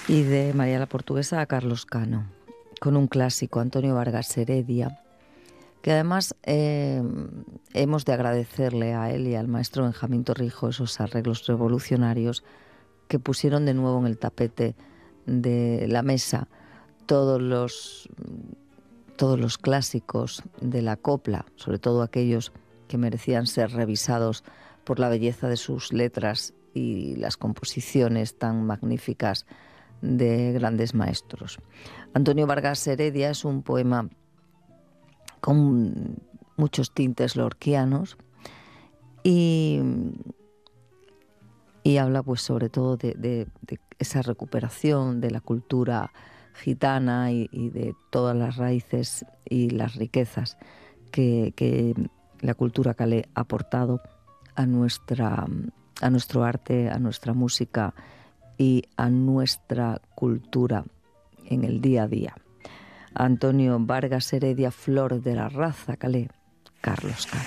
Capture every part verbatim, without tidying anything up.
Y de María la Portuguesa a Carlos Cano, con un clásico, Antonio Vargas Heredia, que además eh, hemos de agradecerle a él y al maestro Benjamín Torrijo esos arreglos revolucionarios que pusieron de nuevo en el tapete de la mesa todos los, todos los clásicos de la copla, sobre todo aquellos que merecían ser revisados por la belleza de sus letras y las composiciones tan magníficas de grandes maestros. Antonio Vargas Heredia es un poema con muchos tintes lorquianos y, y habla pues sobre todo de, de, de esa recuperación de la cultura gitana y, y de todas las raíces y las riquezas que, que la cultura calé ha aportado a, nuestra, a nuestro arte, a nuestra música y a nuestra cultura en el día a día. Antonio Vargas Heredia, Flor de la Raza Calé, Carlos Cano.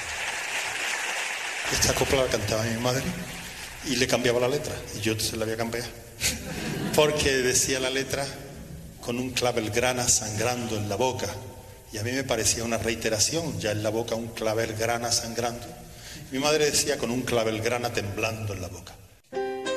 Esta copla la cantaba mi madre y le cambiaba la letra, y yo se la había cambiado. Porque decía la letra con un clavel grana sangrando en la boca, y a mí me parecía una reiteración, ya en la boca un clavel grana sangrando. Mi madre decía con un clavel grana temblando en la boca.